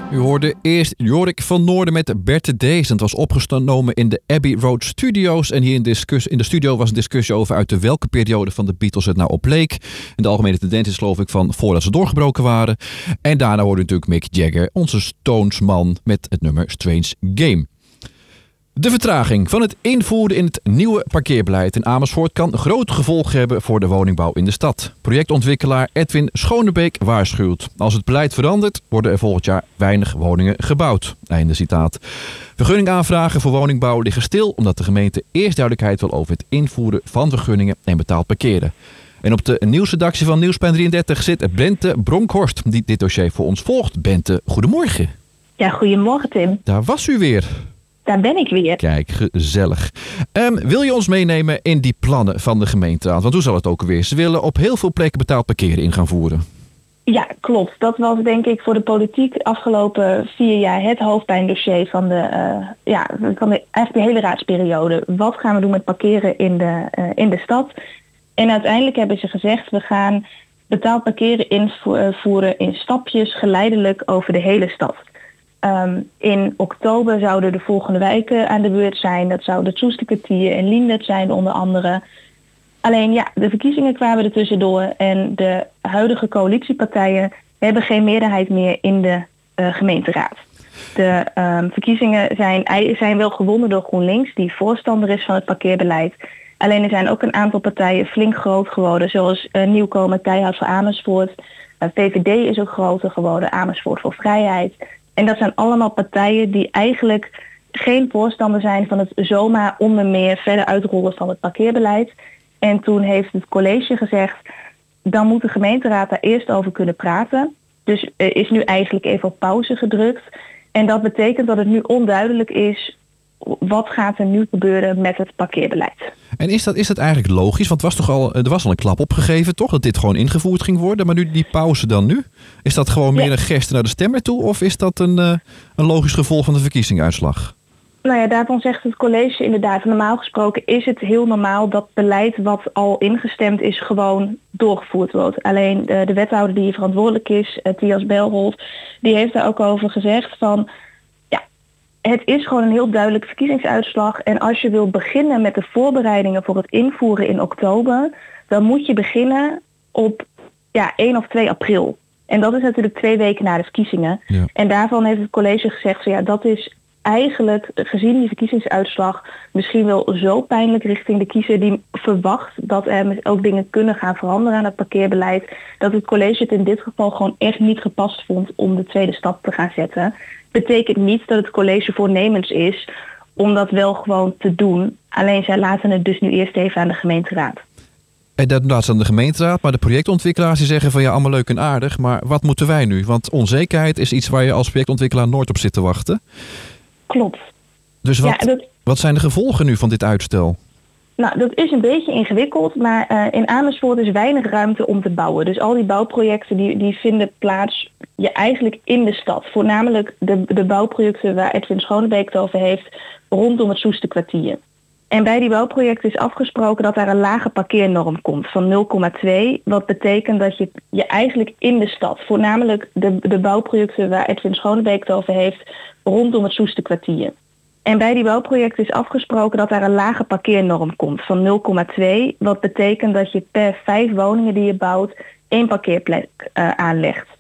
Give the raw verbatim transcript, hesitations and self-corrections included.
U hoorde eerst Jorik van Noorden met Bert Dees. Het was opgenomen in de Abbey Road Studios. En hier in, discuss- in de studio was een discussie over uit de welke periode van de Beatles het nou op leek. En de algemene tendens is geloof ik van voordat ze doorgebroken waren. En daarna hoorde natuurlijk Mick Jagger, onze Stonesman, met het nummer Strange Game. De vertraging van het invoeren in het nieuwe parkeerbeleid in Amersfoort kan grote gevolgen hebben voor de woningbouw in de stad. Projectontwikkelaar Edwin Schonebeek waarschuwt. Als het beleid verandert, worden er volgend jaar weinig woningen gebouwd. Einde citaat. Vergunningaanvragen voor woningbouw liggen stil omdat de gemeente eerst duidelijkheid wil over het invoeren van vergunningen en betaald parkeren. En op de nieuwsredactie van Nieuwsplein drieëndertig zit Bente Bronkhorst, die dit dossier voor ons volgt. Bente, goedemorgen. Ja, goedemorgen Tim. Daar was u weer. Daar ben ik weer. Kijk, gezellig. Um, wil je ons meenemen in die plannen van de gemeenteraad? Want hoe zal het ook weer? Ze willen op heel veel plekken betaald parkeren in gaan voeren. Ja, klopt. Dat was denk ik voor de politiek afgelopen vier jaar het hoofdpijndossier van de, uh, ja, van de, eigenlijk de hele raadsperiode. Wat gaan we doen met parkeren in de, uh, in de stad? En uiteindelijk hebben ze gezegd, we gaan betaald parkeren invoeren in stapjes geleidelijk over de hele stad. Um, in oktober zouden de volgende wijken aan de beurt zijn. Dat zouden het Soesterkwartier en Liendert zijn onder andere. Alleen ja, de verkiezingen kwamen er tussendoor en de huidige coalitiepartijen hebben geen meerderheid meer in de uh, gemeenteraad. De um, verkiezingen zijn, zijn wel gewonnen door GroenLinks, die voorstander is van het parkeerbeleid. Alleen er zijn ook een aantal partijen flink groot geworden, zoals uh, Nieuwkomer Keihard voor Amersfoort. Uh, V V D is ook groter geworden, Amersfoort voor Vrijheid. En dat zijn allemaal partijen die eigenlijk geen voorstander zijn van het zomaar onder meer verder uitrollen van het parkeerbeleid. En toen heeft het college gezegd, dan moet de gemeenteraad daar eerst over kunnen praten. Dus er is nu eigenlijk even op pauze gedrukt. En dat betekent dat het nu onduidelijk is, wat gaat er nu gebeuren met het parkeerbeleid. En is dat, is dat eigenlijk logisch? Want was toch al, er was al een klap opgegeven, toch? Dat dit gewoon ingevoerd ging worden. Maar nu die pauze dan nu? Is dat gewoon meer ja. een geste naar de stemmer toe? Of is dat een, uh, een logisch gevolg van de verkiezingsuitslag? Nou ja, daarvan zegt het college inderdaad. Normaal gesproken is het heel normaal dat beleid wat al ingestemd is gewoon doorgevoerd wordt. Alleen de, de wethouder die hier verantwoordelijk is, uh, Thias Belholt, die heeft daar ook over gezegd van, het is gewoon een heel duidelijke verkiezingsuitslag. En als je wil beginnen met de voorbereidingen voor het invoeren in oktober, dan moet je beginnen op ja, één of twee april. En dat is natuurlijk twee weken na de verkiezingen. Ja. En daarvan heeft het college gezegd, zo ja, dat is eigenlijk, gezien die verkiezingsuitslag, misschien wel zo pijnlijk richting de kiezer die verwacht dat er ook dingen kunnen gaan veranderen aan het parkeerbeleid, dat het college het in dit geval gewoon echt niet gepast vond om de tweede stap te gaan zetten. Betekent niet dat het college voornemens is om dat wel gewoon te doen. Alleen zij laten het dus nu eerst even aan de gemeenteraad. En dat laat ze aan de gemeenteraad, maar de projectontwikkelaars die zeggen van ja, allemaal leuk en aardig, maar wat moeten wij nu? Want onzekerheid is iets waar je als projectontwikkelaar nooit op zit te wachten. Klopt. Dus wat, ja, dat... wat zijn de gevolgen nu van dit uitstel? Nou, dat is een beetje ingewikkeld, maar uh, in Amersfoort is weinig ruimte om te bouwen. Dus al die bouwprojecten die, die vinden plaats ja, eigenlijk in de stad. Voornamelijk de, de bouwprojecten waar Edwin Schonebeek het over heeft rondom het Soesterkwartier. En bij die bouwprojecten is afgesproken dat daar een lage parkeernorm komt van nul komma twee. Wat betekent dat je, je eigenlijk in de stad, voornamelijk de, de bouwprojecten waar Edwin Schonebeek het over heeft rondom het Soesterkwartier. En bij die bouwprojecten is afgesproken dat daar een lage parkeernorm komt van nul komma twee. Wat betekent dat je per vijf woningen die je bouwt één parkeerplek uh, aanlegt.